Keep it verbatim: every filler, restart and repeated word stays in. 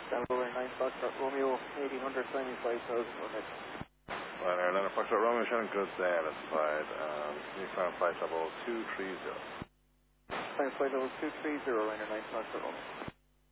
Stand over nine Foxtrot Romeo, eighteen hundred, Simon five thousand, go ahead. Well, Airliner Foxtrot Romeo, Shannon Goods there, that's fine. Um, Uniform flight level two three zero. Time flight level two three zero, Ryanair nine Foxtrot Romeo.